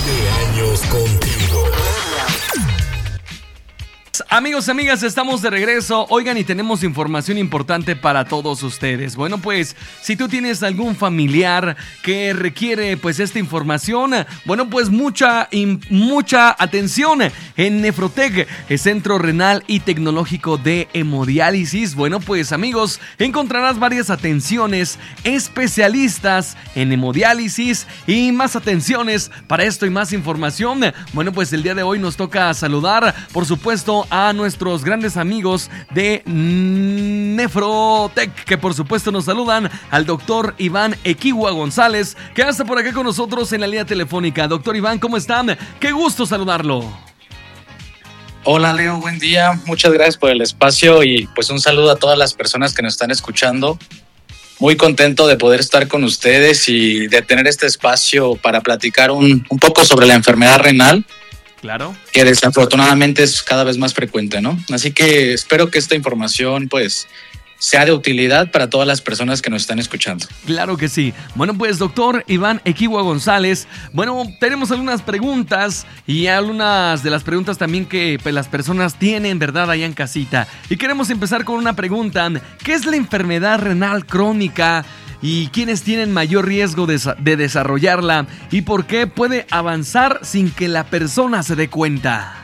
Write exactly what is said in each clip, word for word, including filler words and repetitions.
años contigo. Amigos, amigas, estamos de regreso. Oigan, y tenemos información importante para todos ustedes. Bueno, pues, si tú tienes algún familiar que requiere, pues, esta información, bueno, pues, mucha, in, mucha atención en Nefrotec, el Centro Renal y Tecnológico de Hemodiálisis. Bueno, pues, amigos, encontrarás varias atenciones especialistas en hemodiálisis y más atenciones para esto y más información. Bueno, pues, el día de hoy nos toca saludar, por supuesto, a nuestros grandes amigos de Nefrotec, que por supuesto nos saludan al doctor Iván Equihua González, que está por acá con nosotros en la línea telefónica. Doctor Iván, ¿cómo están? Qué gusto saludarlo. Hola Leo, buen día, muchas gracias por el espacio y pues un saludo a todas las personas que nos están escuchando. Muy contento de poder estar con ustedes y de tener este espacio para platicar un, un poco sobre la enfermedad renal. Claro. Que desafortunadamente es cada vez más frecuente, ¿no? Así que espero que esta información, pues, sea de utilidad para todas las personas que nos están escuchando. Claro que sí. Bueno, pues, doctor Iván Equihua González, bueno, tenemos algunas preguntas y algunas de las preguntas también que pues, las personas tienen, ¿verdad?, allá en casita. Y queremos empezar con una pregunta. ¿Qué es la enfermedad renal crónica? ¿Y quiénes tienen mayor riesgo de, de desarrollarla? ¿Y por qué puede avanzar sin que la persona se dé cuenta?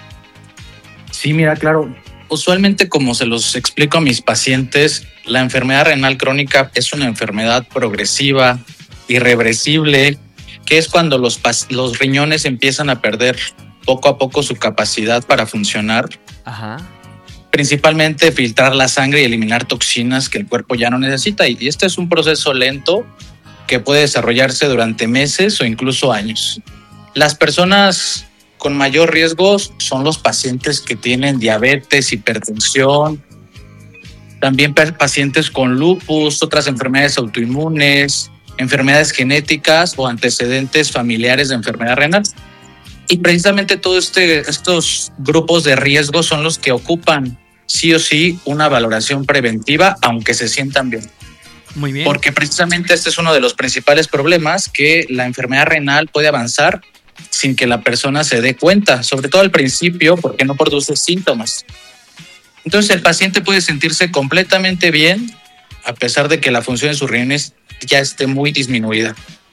Sí, mira, claro. Usualmente, como se los explico a mis pacientes, la enfermedad renal crónica es una enfermedad progresiva, irreversible, que es cuando los, los riñones empiezan a perder poco a poco su capacidad para funcionar. Ajá. Principalmente filtrar la sangre y eliminar toxinas que el cuerpo ya no necesita. Y este es un proceso lento que puede desarrollarse durante meses o incluso años. Las personas con mayor riesgo son los pacientes que tienen diabetes, hipertensión, también pacientes con lupus, otras enfermedades autoinmunes, enfermedades genéticas o antecedentes familiares de enfermedad renal. Y precisamente todos este, estos grupos de riesgo son los que ocupan sí o sí una valoración preventiva, aunque se sientan bien. Muy bien. Porque precisamente este es uno de los principales problemas, que la enfermedad renal puede avanzar sin que la persona se dé cuenta, sobre todo al principio, porque no produce síntomas. Entonces el paciente puede sentirse completamente bien, a pesar de que la función de sus riñones ya esté muy disminuida.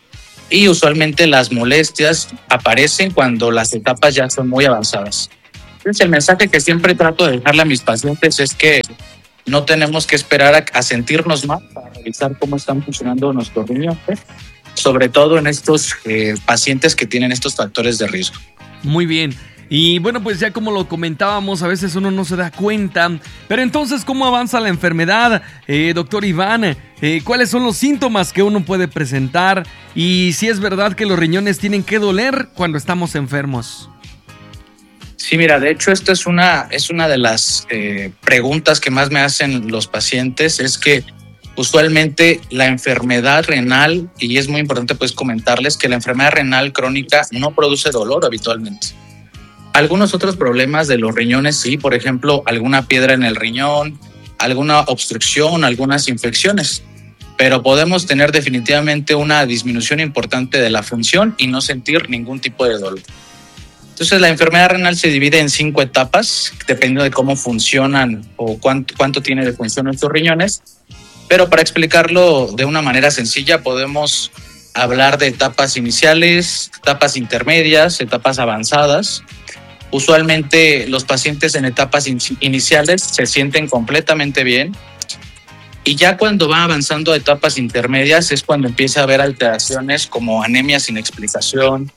Y usualmente las molestias aparecen cuando las etapas ya son muy avanzadas. Entonces el mensaje que siempre trato de dejarle a mis pacientes es que no tenemos que esperar a, a sentirnos mal para revisar cómo están funcionando nuestros riñones, sobre todo en estos eh, pacientes que tienen estos factores de riesgo. Muy bien. Y bueno, pues ya como lo comentábamos, a veces uno no se da cuenta. Pero entonces, ¿cómo avanza la enfermedad? Eh, doctor Iván, eh, ¿cuáles son los síntomas que uno puede presentar? Y si es verdad que los riñones tienen que doler cuando estamos enfermos. Sí, mira, de hecho, esta es una, es una de las eh, preguntas que más me hacen los pacientes, es que usualmente la enfermedad renal, y es muy importante pues comentarles que la enfermedad renal crónica no produce dolor habitualmente. Algunos otros problemas de los riñones sí, por ejemplo, alguna piedra en el riñón, alguna obstrucción, algunas infecciones, pero podemos tener definitivamente una disminución importante de la función y no sentir ningún tipo de dolor. Entonces la enfermedad renal se divide en cinco etapas, dependiendo de cómo funcionan o cuánto, cuánto tiene de función nuestros riñones, pero para explicarlo de una manera sencilla podemos hablar de etapas iniciales, etapas intermedias, etapas avanzadas. Usualmente los pacientes en etapas in- iniciales se sienten completamente bien y ya cuando va avanzando a etapas intermedias es cuando empieza a haber alteraciones como anemia sin explicación,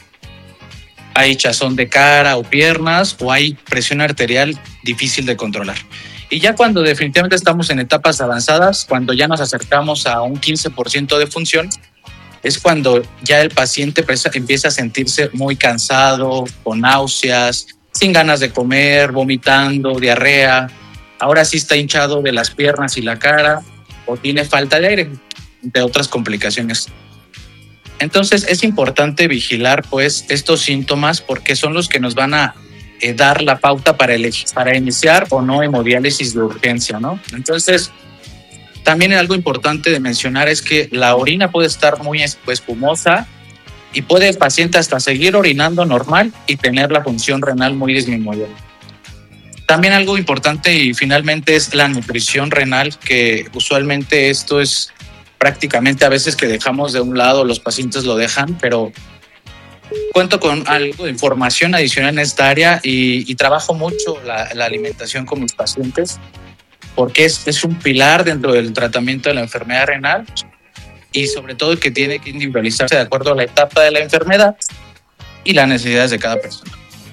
hay hinchazón de cara o piernas o hay presión arterial difícil de controlar. Y ya cuando definitivamente estamos en etapas avanzadas, cuando ya nos acercamos a un quince por ciento de función, es cuando ya el paciente empieza a sentirse muy cansado, con náuseas, sin ganas de comer, vomitando, diarrea. Ahora sí está hinchado de las piernas y la cara o tiene falta de aire, entre otras complicaciones. Entonces es importante vigilar pues estos síntomas porque son los que nos van a eh, dar la pauta para, el, para iniciar o no hemodiálisis de urgencia, ¿no? Entonces también algo importante de mencionar es que la orina puede estar muy espumosa y puede el paciente hasta seguir orinando normal y tener la función renal muy disminuida. También algo importante y finalmente es la nutrición renal, que usualmente esto es prácticamente a veces que dejamos de un lado, los pacientes lo dejan, pero cuento con algo de información adicional en esta área y, y trabajo mucho la, la alimentación con mis pacientes porque es, es un pilar dentro del tratamiento de la enfermedad renal y sobre todo que tiene que individualizarse de acuerdo a la etapa de la enfermedad y las necesidades de cada persona.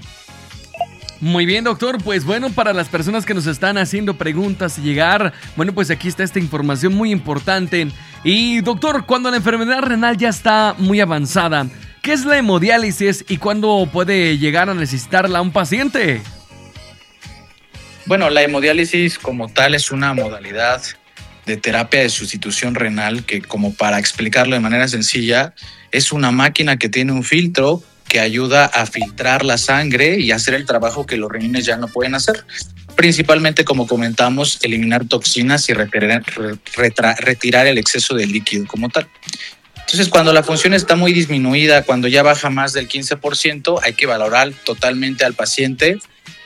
Muy bien, doctor, pues bueno, para las personas que nos están haciendo preguntas y llegar, bueno, pues aquí está esta información muy importante. Y doctor, cuando la enfermedad renal ya está muy avanzada, ¿qué es la hemodiálisis y cuándo puede llegar a necesitarla un paciente? Bueno, la hemodiálisis como tal es una modalidad de terapia de sustitución renal que, como para explicarlo de manera sencilla, es una máquina que tiene un filtro que ayuda a filtrar la sangre y hacer el trabajo que los riñones ya no pueden hacer. Principalmente, como comentamos, eliminar toxinas y retirar, retra, retirar el exceso de líquido como tal. Entonces, cuando la función está muy disminuida, cuando ya baja más del quince por ciento, hay que valorar totalmente al paciente.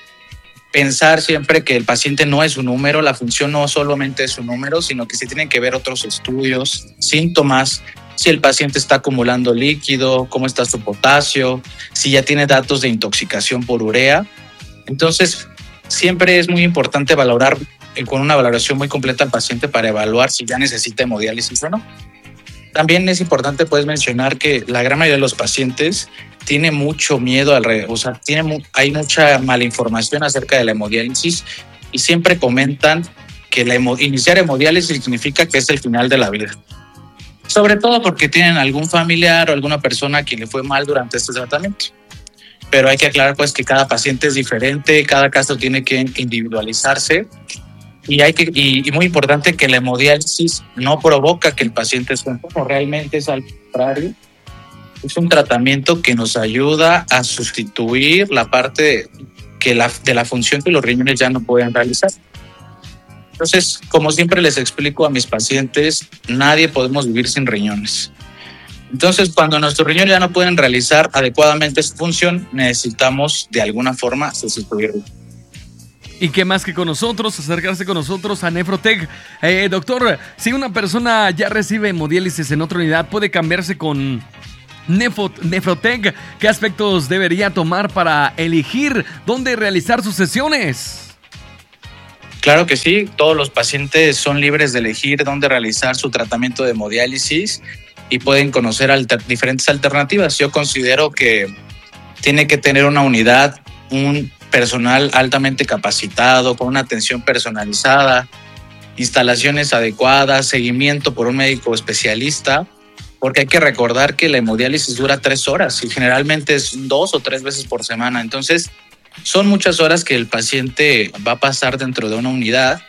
Pensar siempre que el paciente no es un número, la función no solamente es un número, sino que se tienen que ver otros estudios, síntomas, si el paciente está acumulando líquido, cómo está su potasio, si ya tiene datos de intoxicación por urea. Entonces, siempre es muy importante valorar con una valoración muy completa al paciente para evaluar si ya necesita hemodiálisis o no. También es importante pues mencionar que la gran mayoría de los pacientes tiene mucho miedo alrededor, o sea, tiene, hay mucha malinformación acerca de la hemodiálisis y siempre comentan que la hemo, iniciar hemodiálisis significa que es el final de la vida. Sobre todo porque tienen algún familiar o alguna persona a quien le fue mal durante este tratamiento. Pero hay que aclarar pues que cada paciente es diferente, cada caso tiene que individualizarse y, hay que, y, y muy importante que la hemodiálisis no provoca que el paciente esté enfermo, realmente es al contrario. Es un tratamiento que nos ayuda a sustituir la parte que la, de la función que los riñones ya no pueden realizar. Entonces, como siempre les explico a mis pacientes, nadie podemos vivir sin riñones. Entonces, cuando nuestros riñones ya no pueden realizar adecuadamente su función, necesitamos de alguna forma sustituirlo. Y qué más que con nosotros, acercarse con nosotros a Nefrotec. Eh, doctor, si una persona ya recibe hemodiálisis en otra unidad, ¿puede cambiarse con Nefrotec? ¿Qué aspectos debería tomar para elegir dónde realizar sus sesiones? Claro que sí, todos los pacientes son libres de elegir dónde realizar su tratamiento de hemodiálisis y pueden conocer alter- diferentes alternativas. Yo considero que tiene que tener una unidad, un personal altamente capacitado, con una atención personalizada, instalaciones adecuadas, seguimiento por un médico especialista, porque hay que recordar que la hemodiálisis dura tres horas y generalmente es dos o tres veces por semana. Entonces, son muchas horas que el paciente va a pasar dentro de una unidad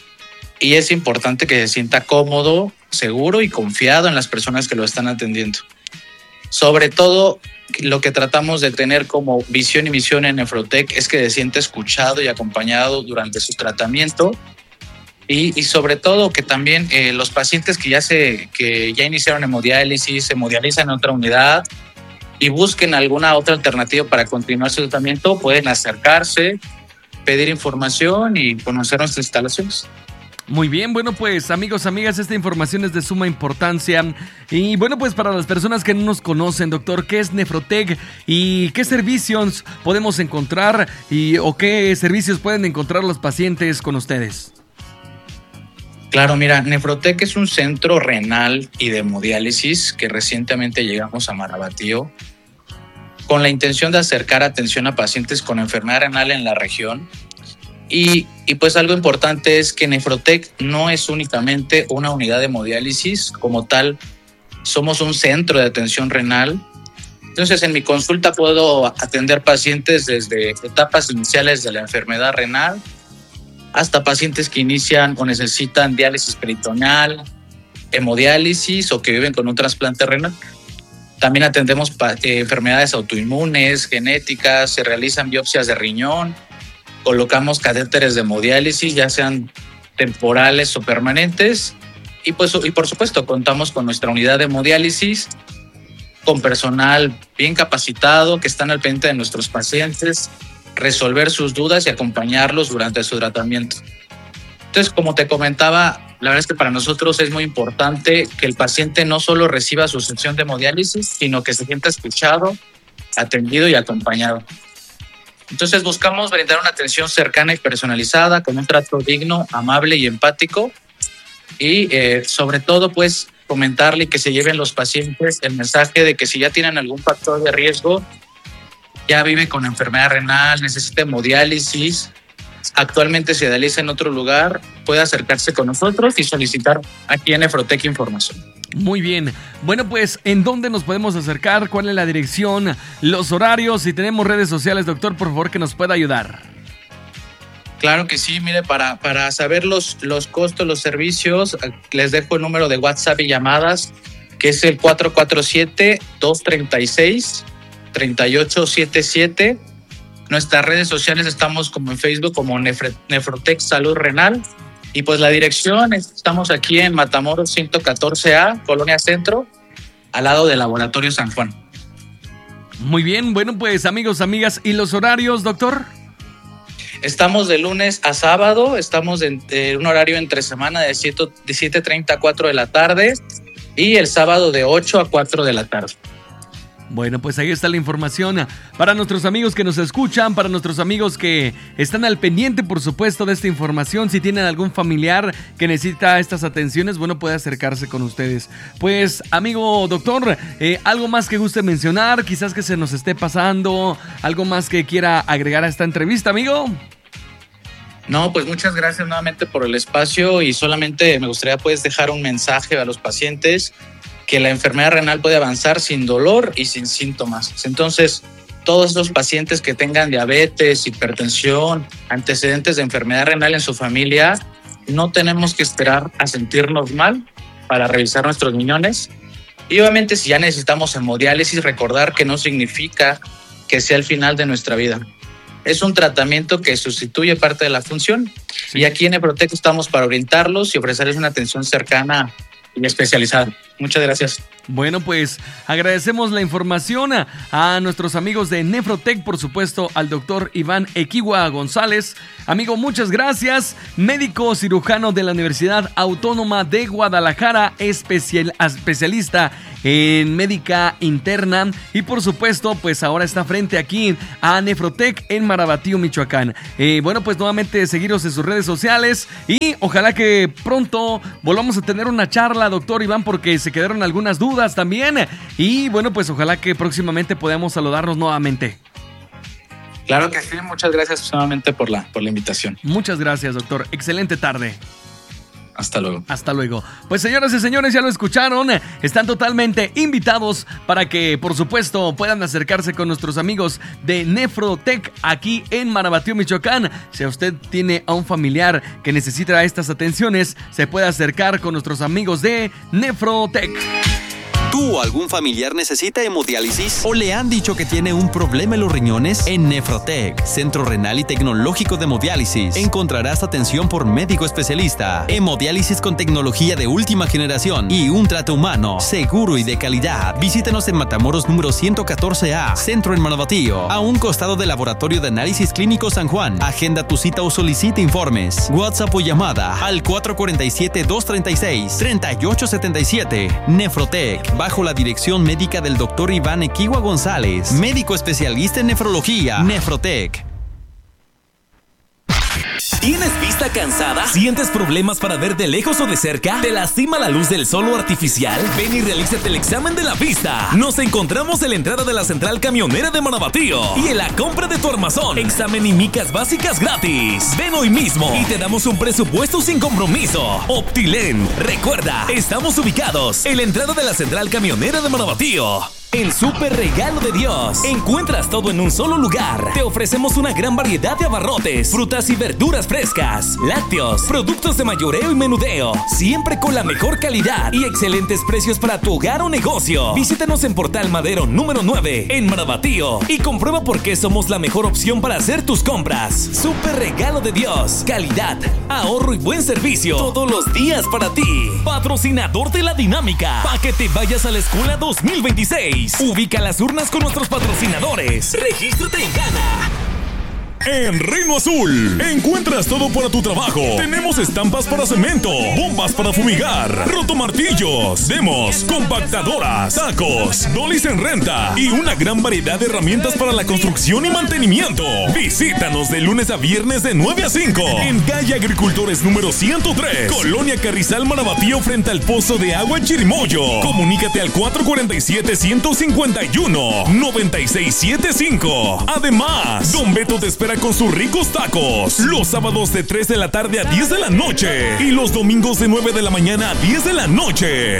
y es importante que se sienta cómodo, seguro y confiado en las personas que lo están atendiendo. Sobre todo, lo que tratamos de tener como visión y misión en Nefrotec es que se sienta escuchado y acompañado durante su tratamiento y, y sobre todo que también eh, los pacientes que ya, se, que ya iniciaron hemodiálisis, se hemodializan en otra unidad y busquen alguna otra alternativa para continuar su tratamiento, pueden acercarse, pedir información y conocer nuestras instalaciones. Muy bien, bueno pues amigos, amigas, esta información es de suma importancia y bueno pues para las personas que no nos conocen, doctor, ¿qué es Nefrotec y qué servicios podemos encontrar y o qué servicios pueden encontrar los pacientes con ustedes? Claro, mira, Nefrotec es un centro renal y de hemodiálisis que recientemente llegamos a Marabatío con la intención de acercar atención a pacientes con enfermedad renal en la región. Y, y pues algo importante es que Nefrotec no es únicamente una unidad de hemodiálisis, como tal, somos un centro de atención renal. Entonces, en mi consulta puedo atender pacientes desde etapas iniciales de la enfermedad renal hasta pacientes que inician o necesitan diálisis peritoneal, hemodiálisis o que viven con un trasplante renal. También atendemos eh, enfermedades autoinmunes, genéticas, se realizan biopsias de riñón, colocamos catéteres de hemodiálisis, ya sean temporales o permanentes, y, pues, y por supuesto contamos con nuestra unidad de hemodiálisis con personal bien capacitado, que están al pendiente de nuestros pacientes, resolver sus dudas y acompañarlos durante su tratamiento. Entonces, como te comentaba, la verdad es que para nosotros es muy importante que el paciente no solo reciba su sesión de hemodiálisis, sino que se sienta escuchado, atendido y acompañado. Entonces buscamos brindar una atención cercana y personalizada, con un trato digno, amable y empático, y eh, sobre todo pues comentarle que se lleven los pacientes el mensaje de que si ya tienen algún factor de riesgo, ya vive con enfermedad renal, necesita hemodiálisis, actualmente se dializa en otro lugar, puede acercarse con nosotros y solicitar aquí en Nefrotec información. Muy bien. Bueno, pues, ¿en dónde nos podemos acercar? ¿Cuál es la dirección? Los horarios. Si tenemos redes sociales, doctor, por favor, que nos pueda ayudar. Claro que sí. Mire, para, para saber los, los costos, los servicios, les dejo el número de WhatsApp y llamadas, que es el cuatro cuatro siete, dos tres seis, tres ocho siete siete. Nuestras redes sociales estamos como en Facebook como Nefrotec Salud Renal. Y pues la dirección, estamos aquí en Matamoros ciento catorce A, Colonia Centro, al lado del Laboratorio San Juan. Muy bien, bueno pues amigos, amigas, ¿y los horarios, doctor? Estamos de lunes a sábado, estamos en, en un horario entre semana de siete treinta a cuatro de la tarde y el sábado de ocho a cuatro de la tarde. Bueno, pues ahí está la información para nuestros amigos que nos escuchan, para nuestros amigos que están al pendiente, por supuesto, de esta información. Si tienen algún familiar que necesita estas atenciones, bueno, puede acercarse con ustedes. Pues, amigo doctor, eh, algo más que guste mencionar, quizás que se nos esté pasando, algo más que quiera agregar a esta entrevista, amigo. No, pues muchas gracias nuevamente por el espacio y solamente me gustaría pues dejar un mensaje a los pacientes que la enfermedad renal puede avanzar sin dolor y sin síntomas. Entonces, todos esos pacientes que tengan diabetes, hipertensión, antecedentes de enfermedad renal en su familia, no tenemos que esperar a sentirnos mal para revisar nuestros riñones. Y obviamente, si ya necesitamos hemodiálisis, recordar que no significa que sea el final de nuestra vida. Es un tratamiento que sustituye parte de la función. Sí. Y aquí en Nefrotec estamos para orientarlos y ofrecerles una atención cercana y especializada. Muchas gracias. Bueno, pues agradecemos la información a, a nuestros amigos de Nefrotec, por supuesto al doctor Iván Equigua González. Amigo, muchas gracias. Médico cirujano de la Universidad Autónoma de Guadalajara, especial, especialista en médica interna y por supuesto pues ahora está frente aquí a Nefrotec en Marabatío, Michoacán. Eh, bueno, pues nuevamente seguiros en sus redes sociales y ojalá que pronto volvamos a tener una charla, doctor Iván, porque se quedaron algunas dudas también y bueno, pues ojalá que próximamente podamos saludarnos nuevamente. Claro que sí, muchas gracias nuevamente por la, por la invitación. Muchas gracias, doctor. Excelente tarde. Hasta luego. Hasta luego. Pues señoras y señores, ya lo escucharon. Están totalmente invitados para que, por supuesto, puedan acercarse con nuestros amigos de Nefrotec aquí en Marabatío, Michoacán. Si usted tiene a un familiar que necesita estas atenciones, se puede acercar con nuestros amigos de Nefrotec. ¿Tú o algún familiar necesita hemodiálisis? ¿O le han dicho que tiene un problema en los riñones? En Nefrotec, Centro Renal y Tecnológico de Hemodiálisis, encontrarás atención por médico especialista, hemodiálisis con tecnología de última generación y un trato humano, seguro y de calidad. Visítanos en Matamoros número ciento catorce A, Centro en Marabatío, a un costado del Laboratorio de Análisis Clínico San Juan. Agenda tu cita o solicita informes. WhatsApp o llamada al cuatro cuatro siete, dos tres seis, tres ocho siete siete. Nefrotec, bajo la dirección médica del doctor Iván Equigua González, médico especialista en nefrología. Nefrotec. ¿Tienes vista cansada? ¿Sientes problemas para ver de lejos o de cerca? ¿Te lastima la luz del sol o artificial? Ven y realízate el examen de la vista. Nos encontramos en la entrada de la Central Camionera de Marabatío y en la compra de tu armazón. Examen y micas básicas gratis. Ven hoy mismo y te damos un presupuesto sin compromiso. Optilen. Recuerda, estamos ubicados en la entrada de la Central Camionera de Marabatío. El super regalo de Dios. Encuentras todo en un solo lugar. Te ofrecemos una gran variedad de abarrotes, frutas y verduras frescas, lácteos, productos de mayoreo y menudeo, siempre con la mejor calidad y excelentes precios para tu hogar o negocio. Visítanos en Portal Madero número nueve en Marabatío y comprueba por qué somos la mejor opción para hacer tus compras. Super regalo de Dios. Calidad, ahorro y buen servicio todos los días para ti. Patrocinador de la dinámica para que te vayas a la escuela dos mil veintiséis. veintiséis. Ubica las urnas con nuestros patrocinadores. Regístrate y gana. En Reino Azul, encuentras todo para tu trabajo. Tenemos estampas para cemento, bombas para fumigar, rotomartillos, demos, compactadoras, tacos, dolis en renta y una gran variedad de herramientas para la construcción y mantenimiento. Visítanos de lunes a viernes de nueve a cinco en calle Agricultores número ciento tres, Colonia Carrizal Marabatío, frente al Pozo de Agua Chirimoyo. Comunícate al cuatro cuatro siete, uno cinco uno, nueve seis siete cinco. Además, Don Beto te espera con sus ricos tacos los sábados de tres de la tarde a diez de la noche y los domingos de nueve de la mañana a diez de la noche.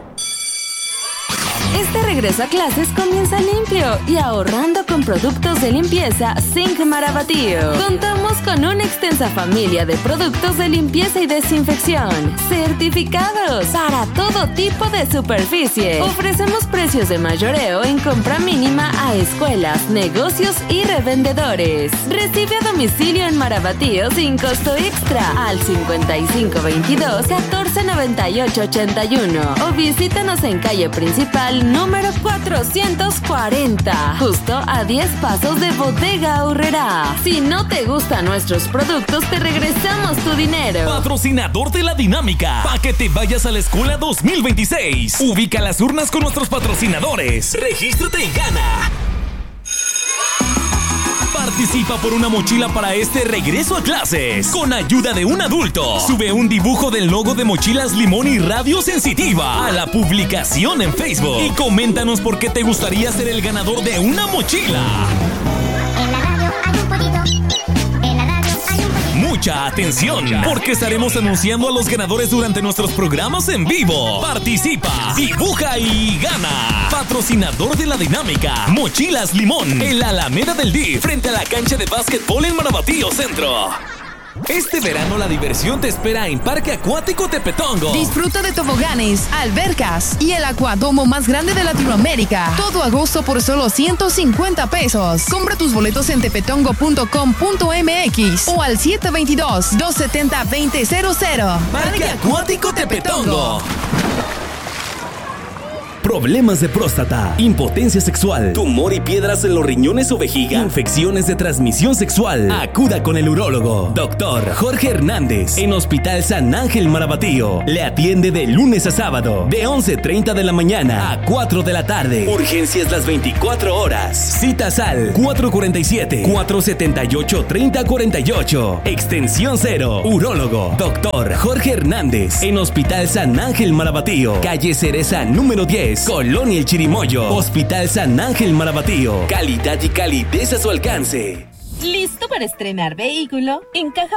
Este regreso a clases comienza limpio y ahorrando con productos de limpieza Zinc Marabatío. Contamos con una extensa familia de productos de limpieza y desinfección certificados para todo tipo de superficie. Ofrecemos precios de mayoreo en compra mínima a escuelas, negocios y revendedores. Recibe a domicilio en Marabatío sin costo extra al cincuenta y cinco veintidós, catorce noventa y ocho ochenta y uno o visítanos en calle principal número cuatrocientos cuarenta, justo a diez pasos de Bodega Aurrerá. Si no te gustan nuestros productos, te regresamos tu dinero. Patrocinador de la dinámica, para que te vayas a la escuela dos mil veintiséis. Ubica las urnas con nuestros patrocinadores. Regístrate y gana. Participa por una mochila para este regreso a clases con ayuda de un adulto. Sube un dibujo del logo de Mochilas Limón y Radio Sensitiva a la publicación en Facebook y coméntanos por qué te gustaría ser el ganador de una mochila. En la radio hay un pollito. En la radio hay un pollito. Mucha atención, porque estaremos anunciando a los ganadores durante nuestros programas en vivo. Participa, dibuja y gana. Patrocinador de la dinámica, Mochilas Limón, en la Alameda del D I F, frente a la cancha de básquetbol en Marabatío Centro. Este verano la diversión te espera en Parque Acuático Tepetongo. Disfruta de toboganes, albercas y el acuadomo más grande de Latinoamérica. Todo agosto por solo ciento cincuenta pesos. Compra tus boletos en tepetongo punto com punto m x o al siete dos dos, dos siete cero, dos cero cero cero. Parque Acuático Tepetongo. Problemas de próstata, impotencia sexual, tumor y piedras en los riñones o vejiga, infecciones de transmisión sexual. Acuda con el urólogo, doctor Jorge Hernández, en Hospital San Ángel Marabatío. Le atiende de lunes a sábado, de once treinta de la mañana a cuatro de la tarde. Urgencias las veinticuatro horas. Citas al cuatro cuatro siete, cuatro siete ocho, tres cero cuatro ocho. Extensión cero. Urólogo, doctor Jorge Hernández, en Hospital San Ángel Marabatío. Calle Cereza número diez. Colonia El Chirimoyo. Hospital San Ángel Marabatío. Calidad y calidez a su alcance. ¿Listo para estrenar vehículo? En Caja